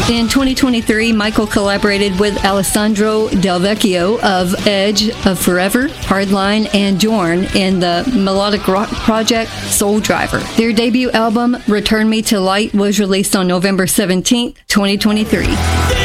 In 2023, Michael collaborated with Alessandro Del Vecchio of Edge of Forever, Hardline, and Jorn in the melodic rock project Soul Driver. Their debut album, Return Me to Light, was released on November 17th, 2023.